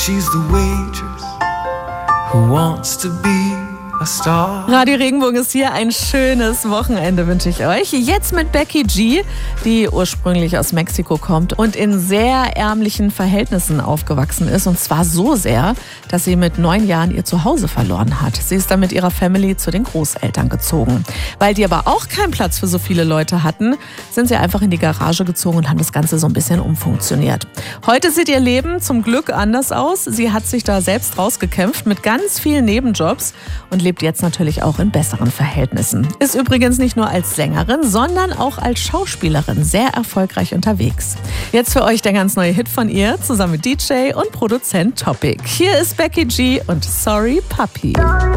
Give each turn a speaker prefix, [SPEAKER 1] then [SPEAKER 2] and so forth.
[SPEAKER 1] she's the waitress who wants to be a star.
[SPEAKER 2] Radio Regenbogen ist hier. Ein schönes Wochenende wünsche ich euch. Jetzt mit Becky G, die ursprünglich aus Mexiko kommt und in sehr ärmlichen Verhältnissen aufgewachsen ist. Und zwar so sehr, dass sie mit 9 Jahren ihr Zuhause verloren hat. Sie ist dann mit ihrer Family zu den Großeltern gezogen. Weil die aber auch keinen Platz für so viele Leute hatten, sind sie einfach in die Garage gezogen und haben das Ganze so ein bisschen umfunktioniert. Heute sieht ihr Leben zum Glück anders aus. Sie hat sich da selbst rausgekämpft mit ganz vielen Nebenjobs und lebt jetzt natürlich auch in besseren Verhältnissen. Ist übrigens nicht nur als Sängerin, sondern auch als Schauspielerin sehr erfolgreich unterwegs. Jetzt für euch der ganz neue Hit von ihr, zusammen mit DJ und Produzent Topic. Hier ist Becky G und Sorry Puppy.